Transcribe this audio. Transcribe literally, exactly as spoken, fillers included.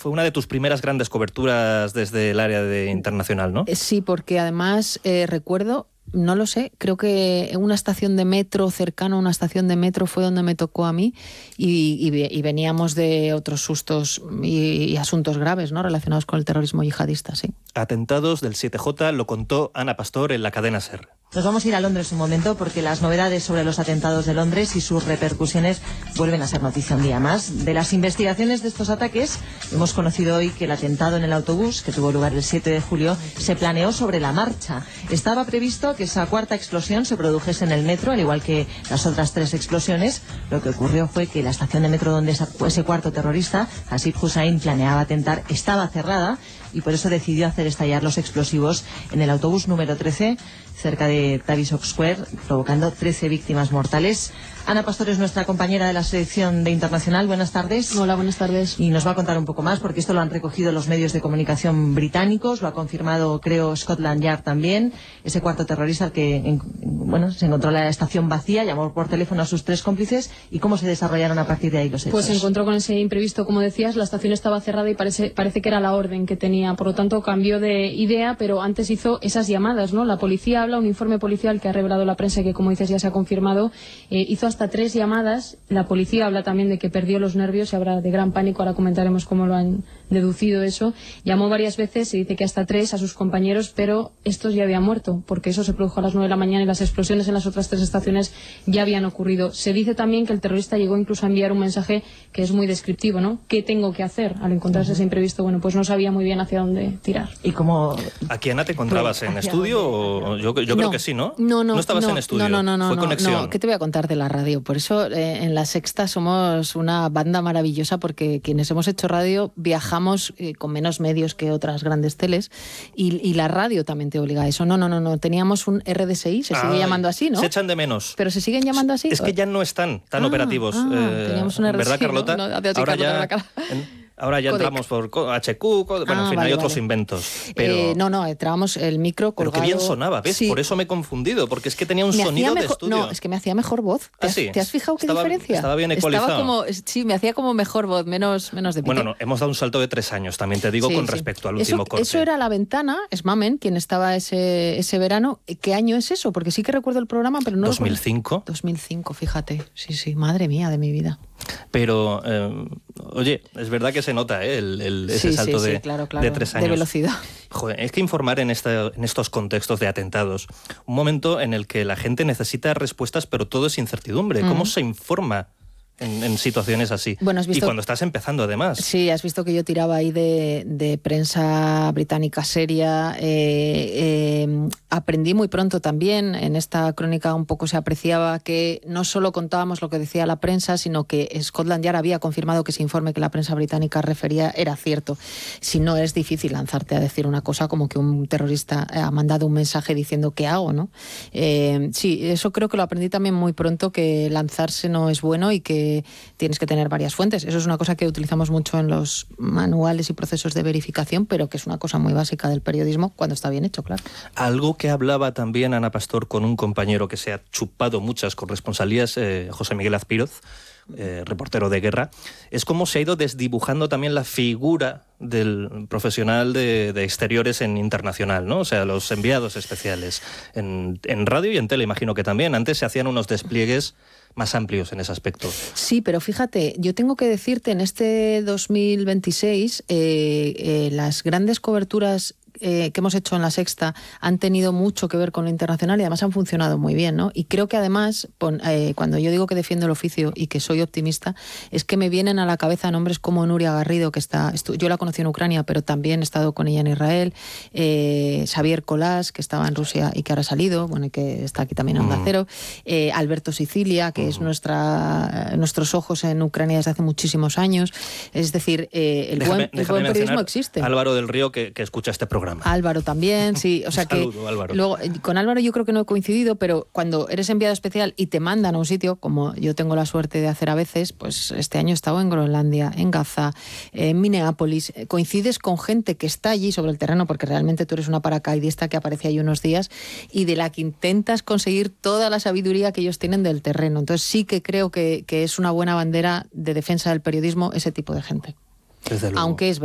fue una de tus primeras grandes coberturas desde el área de internacional, ¿no? Sí, porque además eh, recuerdo... No lo sé, creo que en una estación de metro, cercano a una estación de metro, fue donde me tocó a mí y, y, y veníamos de otros sustos y, y asuntos graves, ¿no?, relacionados con el terrorismo yihadista, sí. Atentados del siete J, lo contó Ana Pastor en la cadena SER. Nos vamos a ir a Londres un momento porque las novedades sobre los atentados de Londres y sus repercusiones vuelven a ser noticia un día más. De las investigaciones de estos ataques, hemos conocido hoy que el atentado en el autobús, que tuvo lugar el siete de julio, se planeó sobre la marcha. Estaba previsto que esa cuarta explosión se produjese en el metro, al igual que las otras tres explosiones. Lo que ocurrió fue que la estación de metro donde ese cuarto terrorista, Hasib Hussain, planeaba atentar, estaba cerrada y por eso decidió hacer estallar los explosivos en el autobús número trece, cerca de Tavistock Square, provocando trece víctimas mortales. Ana Pastor es nuestra compañera de la sección de Internacional. Buenas tardes. Hola, buenas tardes. Y nos va a contar un poco más, porque esto lo han recogido los medios de comunicación británicos, lo ha confirmado, creo, Scotland Yard también. Ese cuarto terrorista que, en, bueno, se encontró la estación vacía, llamó por teléfono a sus tres cómplices. ¿Y cómo se desarrollaron a partir de ahí los hechos? Pues se encontró con ese imprevisto, como decías, la estación estaba cerrada y parece, parece que era la orden que tenía. Por lo tanto, cambió de idea, pero antes hizo esas llamadas, ¿no? La policía habla, un informe policial que ha revelado la prensa y que, como dices, ya se ha confirmado, eh, hizo hasta tres llamadas. La policía habla también de que perdió los nervios, se habla de gran pánico, ahora comentaremos cómo lo han deducido eso. Llamó varias veces, se dice que hasta tres a sus compañeros, pero estos ya habían muerto, porque eso se produjo a las nueve de la mañana y las explosiones en las otras tres estaciones ya habían ocurrido. Se dice también que el terrorista llegó incluso a enviar un mensaje que es muy descriptivo, ¿no? ¿Qué tengo que hacer al encontrarse uh-huh. ese imprevisto? Bueno, pues no sabía muy bien hacia dónde tirar. ¿Y cómo? ¿Aquí, Ana, te encontrabas en estudio? O yo yo no, creo que sí, ¿no? No, no. ¿No estabas no, en estudio? No, no, no. Fue no, conexión. No, ¿qué te voy a contar de la radio? Por eso eh, en La Sexta somos una banda maravillosa, porque quienes hemos hecho radio viajamos eh, con menos medios que otras grandes teles y, y la radio también te obliga a eso. No, no, no, no. Teníamos un R D S I, se sigue Ay, llamando así, ¿no? Se echan de menos. ¿Pero se siguen llamando así? Es que ya no están tan ah, operativos. Ah, eh, teníamos un R D S I, ¿verdad, Carlota? ¿no? No, ahora ya... En... Ahora ya Codec. Entramos por H Q, bueno, ah, en fin, vale, hay otros vale. inventos. Pero... Eh, no, no, entrábamos el micro colgado. Pero qué bien sonaba, ¿ves? Sí. Por eso me he confundido, porque es que tenía un me sonido mejor, de estudio. No, es que me hacía mejor voz. ¿Te, ¿Ah, has, sí? ¿Te has fijado qué estaba, diferencia? Estaba bien ecualizado. Estaba como, sí, me hacía como mejor voz, menos, menos de pique. Bueno, no, hemos dado un salto de tres años, también te digo, sí, con sí. respecto al eso, último corte. Eso era La Ventana, es Mamen, quien estaba ese, ese verano. ¿Qué año es eso? Porque sí que recuerdo el programa, pero no dos mil cinco. dos mil cinco, fíjate. Sí, sí, madre mía de mi vida. Pero, eh, oye, es verdad que se nota ¿eh? el, el, ese sí, salto sí, de, sí, claro, claro, de tres años. De velocidad. Joder, es que informar en, esta, en estos contextos de atentados, un momento en el que la gente necesita respuestas, pero todo es incertidumbre. ¿Cómo mm. se informa en, en situaciones así? Bueno, has visto, y cuando estás empezando, además. Sí, has visto que yo tiraba ahí de, de prensa británica seria. Eh, eh, aprendí muy pronto también. En esta crónica un poco se apreciaba que no solo contábamos lo que decía la prensa, sino que Scotland Yard había confirmado que ese informe que la prensa británica refería era cierto. Si no, es difícil lanzarte a decir una cosa como que un terrorista ha mandado un mensaje diciendo ¿qué hago?, ¿no? Eh, sí, eso creo que lo aprendí también muy pronto, que lanzarse no es bueno y que tienes que tener varias fuentes. Eso es una cosa que utilizamos mucho en los manuales y procesos de verificación, pero que es una cosa muy básica del periodismo cuando está bien hecho, claro. Algo que hablaba también Ana Pastor con un compañero que se ha chupado muchas corresponsalías, eh, José Miguel Azpiroz, eh, reportero de guerra, es cómo se ha ido desdibujando también la figura del profesional de, de exteriores en internacional, ¿no? O sea, los enviados especiales en, en radio y en tele, imagino que también. Antes se hacían unos despliegues más amplios en ese aspecto. Sí, pero fíjate, yo tengo que decirte, en este dos mil veintiséis, eh, eh, las grandes coberturas eh, que hemos hecho en La Sexta han tenido mucho que ver con lo internacional y además han funcionado muy bien, ¿no? Y creo que además, pon, eh, cuando yo digo que defiendo el oficio y que soy optimista, es que me vienen a la cabeza nombres como Nuria Garrido, que está, yo la conocí en Ucrania, pero también he estado con ella en Israel, eh, Xavier Colás, que estaba en Rusia y que ahora ha salido, bueno, y que está aquí también en Onda Cero, eh, Alberto Sicilia, que uh-huh. es nuestra, nuestros ojos en Ucrania desde hace muchísimos años. Es decir, eh, el, déjame, buen, el buen periodismo existe. Álvaro del Río, que, que escucha este programa. Álvaro también, sí. O sea saludo, que Álvaro. Luego, con Álvaro yo creo que no he coincidido, pero cuando eres enviado especial y te mandan a un sitio, como yo tengo la suerte de hacer a veces, pues este año he estado en Groenlandia, en Gaza, en Minneapolis, coincides con gente que está allí sobre el terreno, porque realmente tú eres una paracaidista que aparece ahí unos días y de la que intentas conseguir toda la sabiduría que ellos tienen del terreno. Entonces sí que creo que, que es una buena bandera de defensa del periodismo ese tipo de gente. Desde luego. Aunque es